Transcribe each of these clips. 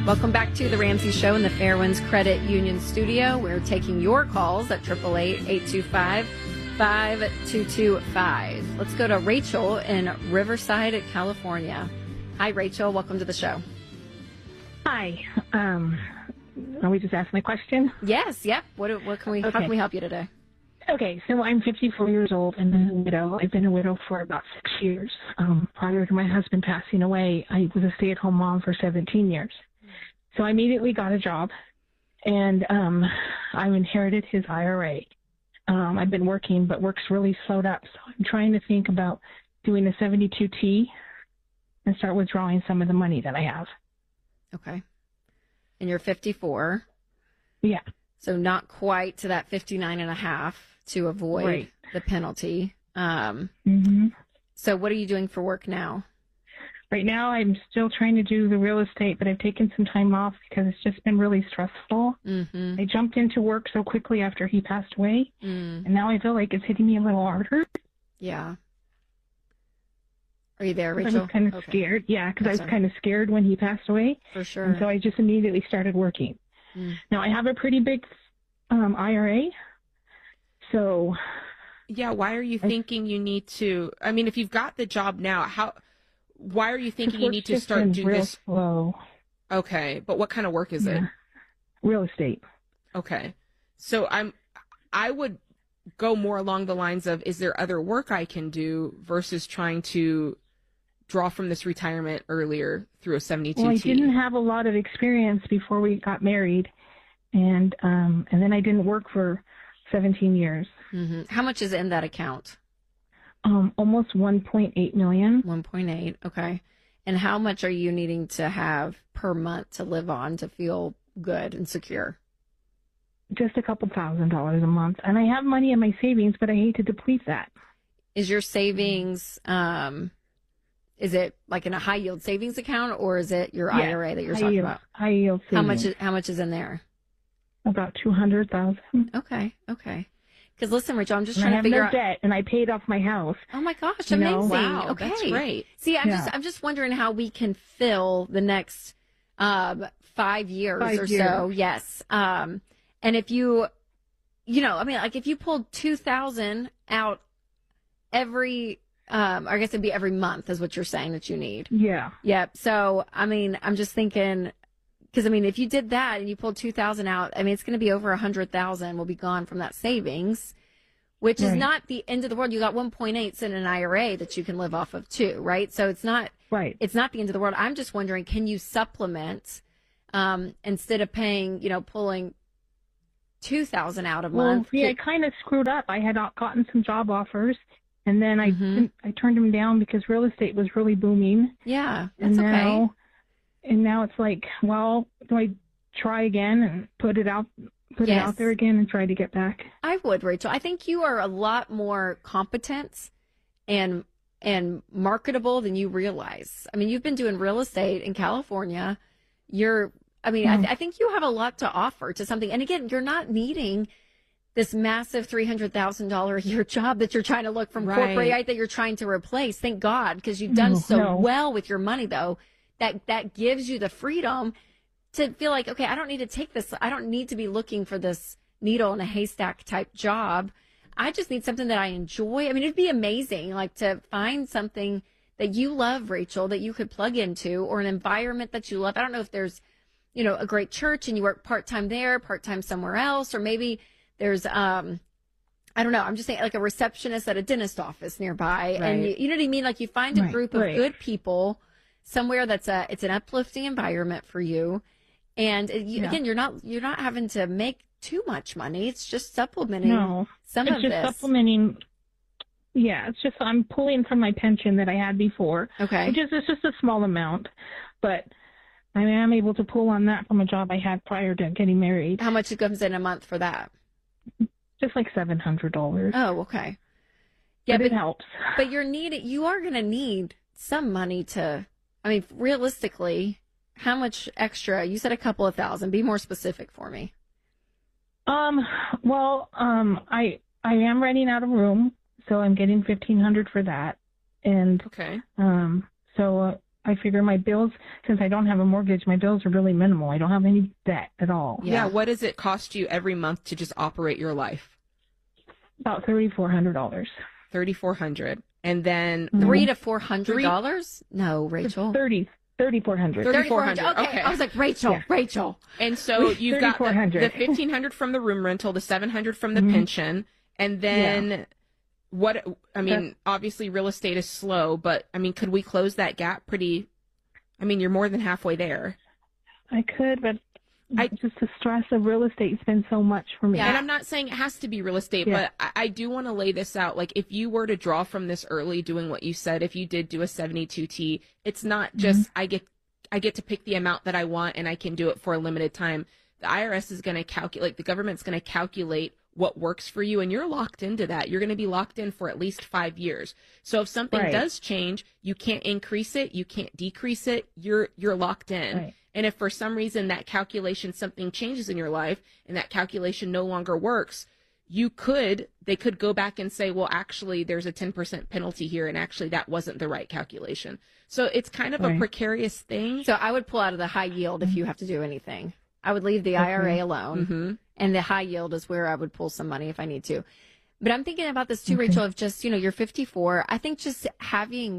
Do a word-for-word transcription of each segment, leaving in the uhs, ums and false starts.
Welcome back to the Ramsey Show in the Fairwinds Credit Union studio. We're taking your calls at eight eight eight, eight two five, five two two five. Let's go to Rachel in Riverside, California. Hi, Rachel. Welcome to the show. Hi. Um, are we just asking my question? Yes. Yep. What, what can we? Okay. How can we help you today? Okay. So I'm fifty-four years old and I'm a widow. I've been a widow for about six years. Um, prior to my husband passing away, I was a stay-at-home mom for seventeen years. So I immediately got a job, and um, I inherited his I R A. Um, I've been working, but work's really slowed up. So I'm trying to think about doing a seventy-two T and start withdrawing some of the money that I have. Okay. And you're fifty-four. Yeah. So not quite to that fifty-nine and a half to avoid right. the penalty. Um, mm-hmm. So what are you doing for work now? Right now, I'm still trying to do the real estate, but I've taken some time off because it's just been really stressful. Mm-hmm. I jumped into work so quickly after he passed away, mm. and now I feel like it's hitting me a little harder. Yeah. Are you there, Rachel? I was kind of okay. scared. Yeah, because I was sorry. kind of scared when he passed away. For sure. And so I just immediately started working. Mm. Now, I have a pretty big um, I R A, so... Yeah, why are you I, thinking you need to... I mean, if you've got the job now, how... Why are you thinking you need to start doing real this? Slow. Okay, but what kind of work is yeah. it? Real estate. Okay, so I'm, I would go more along the lines of, is there other work I can do versus trying to draw from this retirement earlier through a seventy-two T? Well, I didn't have a lot of experience before we got married, and um, and then I didn't work for seventeen years. Mm-hmm. How much is in that account? Um, almost one point eight million. one point eight, okay. And how much are you needing to have per month to live on to feel good and secure? Just a couple thousand dollars a month. And I have money in my savings, but I hate to deplete that. Is your savings, um, is it like in a high yield savings account, or is it your yeah, I R A that you're high talking yield, about? High yield savings. How much is, how much is in there? About two hundred thousand dollars. Okay, okay. Because listen, Rachel, I'm just and trying I have to figure no out. debt, and I paid off my house. Oh my gosh, you amazing! Know? Wow, okay, that's great. See, I'm yeah. just I'm just wondering how we can fill the next um, five years five or years. so. Yes, um, and if you, you know, I mean, like if you pulled two thousand out every, um, I guess it'd be every month, is what you're saying that you need. Yeah. Yep. So, I mean, I'm just thinking. Because, I mean, if you did that and you pulled two thousand out, I mean, it's going to be over one hundred thousand will be gone from that savings, which right. is not the end of the world. You got one point eight in an I R A that you can live off of too, right? So it's not right. It's not the end of the world. I'm just wondering, can you supplement um, instead of paying, you know, pulling two thousand out a well, month? Yeah, could... I kind of screwed up. I had gotten some job offers, and then I mm-hmm. I turned them down because real estate was really booming. Yeah, that's and okay. Now, and now it's like, well, do I try again and put it out, put yes. it out there again and try to get back? I would, Rachel. I think you are a lot more competent and and marketable than you realize. I mean, you've been doing real estate in California. You're, I mean, mm. I, th- I think you have a lot to offer to something. And again, you're not needing this massive three hundred thousand dollars a year job that you're trying to look from right. corporate, right, that you're trying to replace. Thank God, because you've done no, so no. well with your money, though. That that gives you the freedom to feel like, okay, I don't need to take this. I don't need to be looking for this needle in a haystack type job. I just need something that I enjoy. I mean, it'd be amazing, like, to find something that you love, Rachel, that you could plug into, or an environment that you love. I don't know if there's, you know, a great church and you work part-time there, part-time somewhere else, or maybe there's, um, I don't know. I'm just saying, like a receptionist at a dentist office nearby. Right. And you, you know what I mean? Like, you find a right, group of right. good people somewhere that's a, it's an uplifting environment for you. And you, yeah. again, you're not, you're not having to make too much money. It's just supplementing no, some it's of just this. supplementing. Yeah, it's just, I'm pulling from my pension that I had before. Okay. Which is, it's just a small amount, but I am able to pull on that from a job I had prior to getting married. How much it comes in a month for that? Just like seven hundred dollars. Oh, okay. Yeah, but, but it helps. But you're needed, you are going to need some money to, I mean, realistically, how much extra? You said a couple of thousand. Be more specific for me. Um, well, um, I, I am renting out a room, so I'm getting fifteen hundred for that. And, okay. um, so, uh, I figure my bills, since I don't have a mortgage, my bills are really minimal. I don't have any debt at all. Yeah. yeah. What does it cost you every month to just operate your life? About thirty-four hundred dollars. thirty-four hundred. And then three to four hundred dollars? No, Rachel. Thirty. Thirty-four hundred. Thirty-four hundred. Okay. okay. I was like, Rachel, yeah. Rachel. And so you've got the, the fifteen hundred from the room rental, the seven hundred from the mm-hmm. pension, and then yeah. what? I mean, That's, obviously real estate is slow, but I mean, could we close that gap pretty? I mean, you're more than halfway there. I could, but I just the stress of real estate has been so much for me. Yeah. And I'm not saying it has to be real estate, yeah. but I, I do want to lay this out. Like, if you were to draw from this early, doing what you said, if you did do a seventy-two T, it's not just mm-hmm. I get I get to pick the amount that I want and I can do it for a limited time. The I R S is going to calculate, the government's going to calculate what works for you, and you're locked into that. You're going to be locked in for at least five years. So if something right. does change, you can't increase it, you can't decrease it. You're you're locked in. Right. And if for some reason that calculation, something changes in your life and that calculation no longer works, you could, they could go back and say, well, actually, there's a ten percent penalty here, and actually that wasn't the right calculation. So it's kind of right. a precarious thing. So I would pull out of the high yield if you have to do anything. I would leave the I R A alone, mm-hmm. and the high yield is where I would pull some money if I need to. But I'm thinking about this too, okay. Rachel, of just, you know, you're fifty-four. I think just having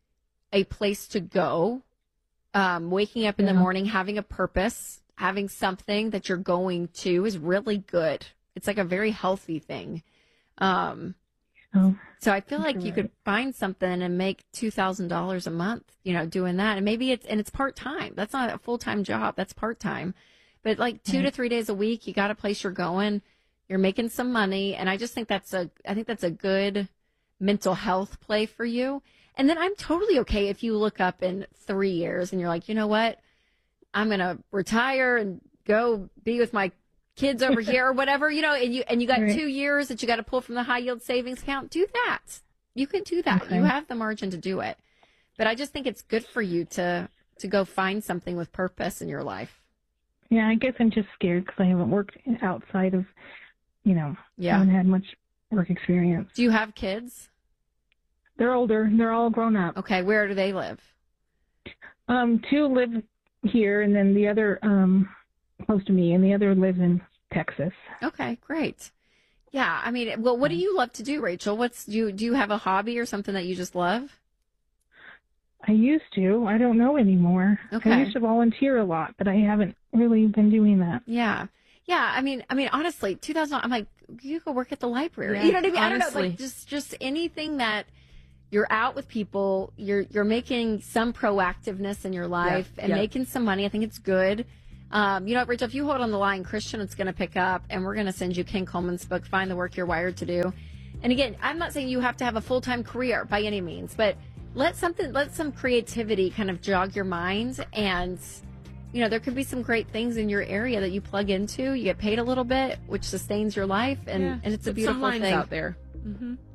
a place to go, um, waking up in yeah. the morning, having a purpose, having something that you're going to is really good. It's like a very healthy thing. Um, oh, so I feel like you right. could find something and make two thousand dollars a month, you know, doing that. And maybe it's, and it's part-time. That's not a full-time job. That's part-time. But like two right. to three days a week, you got a place you're going, you're making some money. And I just think that's a, I think that's a good mental health play for you. And then I'm totally okay if you look up in three years and you're like, you know what, I'm going to retire and go be with my kids over here or whatever, you know, and you, and you got right. two years that you got to pull from the high yield savings account. Do that. You can do that. Okay. You have the margin to do it. But I just think it's good for you to, to go find something with purpose in your life. Yeah, I guess I'm just scared because I haven't worked outside of, you know, yeah. haven't had much work experience. Do you have kids? They're older. They're all grown up. Okay, where do they live? Um, two live here, and then the other um, close to me, and the other lives in Texas. Okay, great. Yeah, I mean, well, what do you love to do, Rachel? What's do you do? You have a hobby or something that you just love? I used to. I don't know anymore. Okay. I used to volunteer a lot, but I haven't really been doing that. Yeah. Yeah. I mean, I mean, honestly, two thousand, I'm like, you go work at the library. Yeah, you know what I mean? Honestly. I don't know. Like just, just anything that you're out with people, you're, you're making some proactiveness in your life yeah, and yeah. making some money. I think it's good. Um, you know what, Rachel, if you hold on the line, Christian is going to pick up and we're going to send you Ken Coleman's book, Find the Work You're Wired to Do. And again, I'm not saying you have to have a full-time career by any means, but let something, let some creativity kind of jog your mind. And, you know, there could be some great things in your area that you plug into. You get paid a little bit, which sustains your life. And, yeah. and it's a Put beautiful some lines thing out there. Mm-hmm.